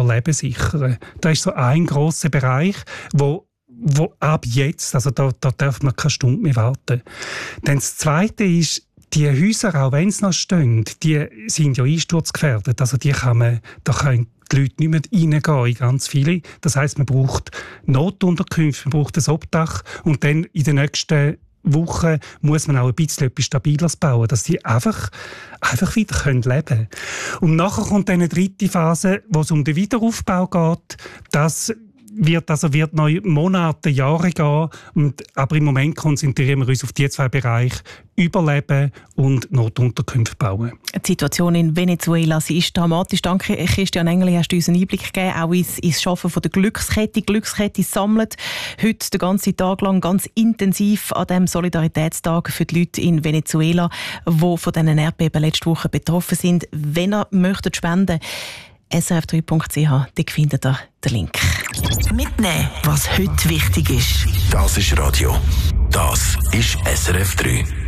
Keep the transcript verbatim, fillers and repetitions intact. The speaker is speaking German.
Leben sichern. Das ist so ein grosser Bereich, wo wo ab jetzt, also da, da darf man keine Stunde mehr warten. Dann das Zweite ist, die Häuser, auch wenn sie noch stehen, die sind ja einsturzgefährdet. Also die kann man, da können die Leute nicht mehr reingehen, in ganz viele. Das heisst, man braucht Notunterkünfte, man braucht ein Obdach und dann in den nächsten Wochen muss man auch ein bisschen etwas Stabiles bauen, dass die einfach, einfach wieder leben können. Und nachher kommt dann eine dritte Phase, wo es um den Wiederaufbau geht. Das wird also wird noch Monate, Jahre gehen. Und, aber im Moment konzentrieren wir uns auf die zwei Bereiche Überleben und Notunterkünfte bauen. Die Situation in Venezuela, sie ist dramatisch. Danke, Christian Engeli, hast du uns einen Einblick gegeben, auch ins, ins Schaffen von der Glückskette. Die Glückskette sammelt heute den ganzen Tag lang ganz intensiv an dem Solidaritätstag für die Leute in Venezuela, die von diesen Erdbeben letzte Woche betroffen sind. Wenn ihr möchtet spenden, S R F drei Punkt C H, da findet ihr den Link. Mitnehmen, was heute wichtig ist. Das ist Radio. Das ist S R F drei.